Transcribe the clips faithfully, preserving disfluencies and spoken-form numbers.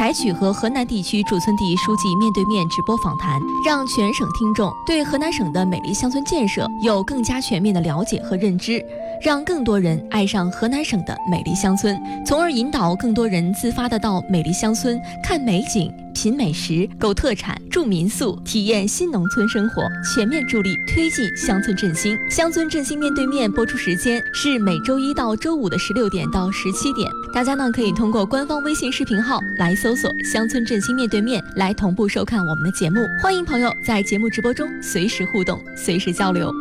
采取和河南地区驻村地书记面对面直播访谈，让全省听众对河南省的美丽乡村建设有更加全面的了解和认知，让更多人爱上河南省的美丽乡村，从而引导更多人自发地到美丽乡村看美景、品美食、购特产、住民宿，体验新农村生活，全面助力推进乡村振兴。乡村振兴面对面播出时间是每周一到周五的十六点到十七点，大家呢可以通过官方微信视频号来搜索乡村振兴面对面，来同步收看我们的节目。欢迎朋友在节目直播中随时互动，随时交流。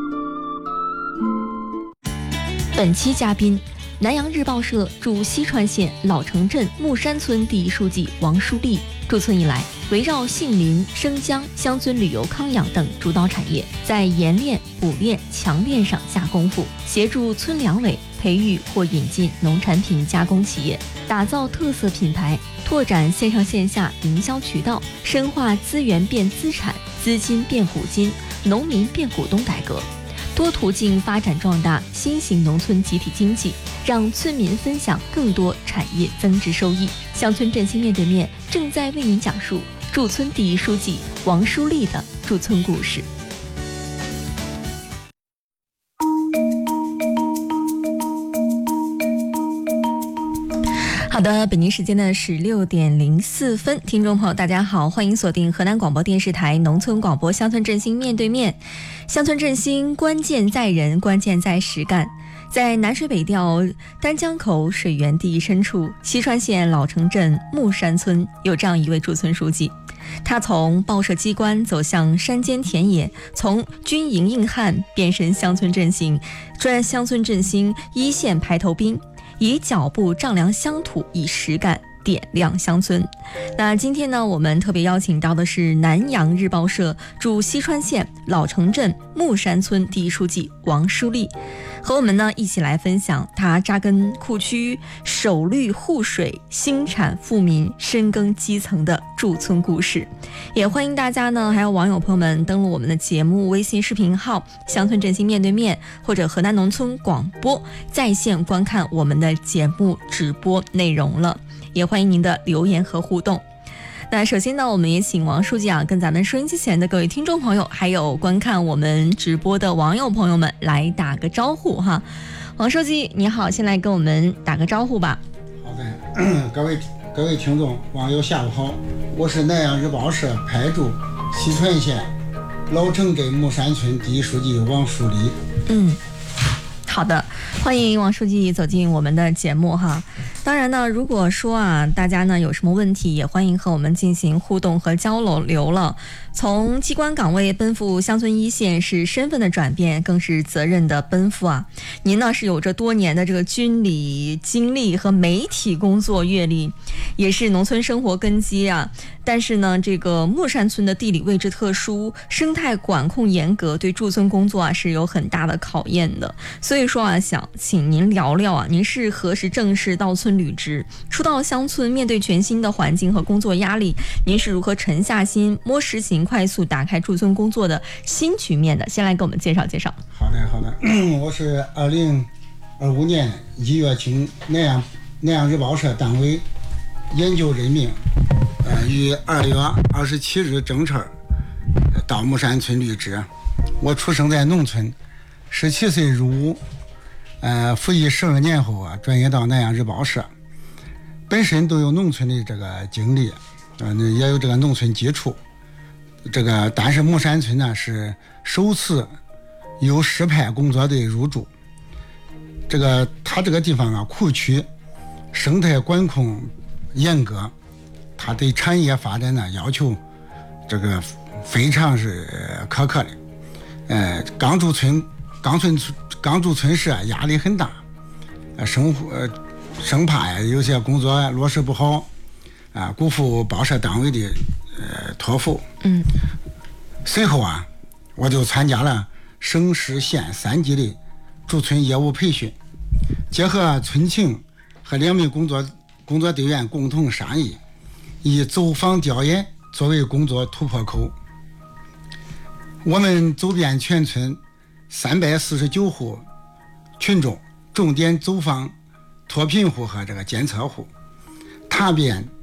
本期嘉宾，南阳日报社驻西川县老城镇木山村第一书记王淑丽。驻村以来，围绕杏林、生姜、乡村旅游康养等主导产业，在冶炼、补炼、强炼上下功夫，协助村粮委培育或引进农产品加工企业，打造特色品牌，拓展线上线下营销渠道，深化资源变资产、资金变股金、农民变股东改革，多途径发展壮大新型农村集体经济，让村民分享更多产业增值收益。乡村振兴面对面正在为您讲述驻村第一书记王淑丽的驻村故事。好的，北京时间的十六点零四分，听众朋友大家好，欢迎锁定河南广播电视台农村广播乡村振兴面对面。乡村振兴关键在人，关键在实干。在南水北调丹江口水源地深处，西川县老城镇木山村有这样一位驻村书记，他从报社机关走向山间田野，从军营硬汉变身乡村振兴，专乡村振兴一线排头兵，以脚步丈量乡土，以实干点亮乡村。那今天呢，我们特别邀请到的是南阳日报社驻西川县老城镇木山村第一书记王淑丽，和我们呢一起来分享他扎根库区、守绿护水、兴产富民、深耕基层的驻村故事。也欢迎大家呢，还有网友朋友们登录我们的节目微信视频号乡村振兴面对面，或者河南农村广播在线观看我们的节目直播内容了。也欢迎您的留言和互动。那首先呢，我们也请王书记啊，跟咱们收音机前的各位听众朋友，还有观看我们直播的网友朋友们来打个招呼哈。王书记你好，先来跟我们打个招呼吧。 好的，各位各位听众网友下午好，我是南阳日报社派驻西川县老城镇木山村第一书记王淑丽。 嗯，好的，欢迎王书记走进我们的节目哈。当然呢，如果说啊，大家呢有什么问题，也欢迎和我们进行互动和交流了。从机关岗位奔赴乡村一线，是身份的转变，更是责任的奔赴啊。您呢是有着多年的这个军旅经历和媒体工作阅历，也是农村生活根基啊。但是呢，这个木山村的地理位置特殊，生态管控严格，对驻村工作啊是有很大的考验的。所以说啊，想请您聊聊啊，您是何时正式到村履职？初到乡村，面对全新的环境和工作压力，您是如何沉下心摸实行，快速打开驻村工作的新局面的？先来给我们介绍介绍。 好的好的，我是二零二五年一月经南阳南阳日报社党委研究任命，呃，于二月二十七日正式到木山村履职。我出生在农村，十七岁入伍，呃，服役十二年后啊，转业到南阳日报社。本身都有农村的这个经历，呃，也有这个农村基础。这个但是木山村呢是首次由实派工作队入驻。这个它这个地方啊，库区生态管控严格，它对产业发展呢要求这个非常是苛刻的。呃，刚驻村刚村刚驻村时啊，压力很大，呃，生活呃生怕呀有些工作落实不好啊，辜负报社单位的呃托付。 嗯， 随后啊，我就参加了省市县三级的驻村业务培训，结合村情和两名工作工作队员共同商议，以走访调研作为工作突破口。我们走遍全村三百四十九户群众，重点走访脱贫户和这个监测户，踏遍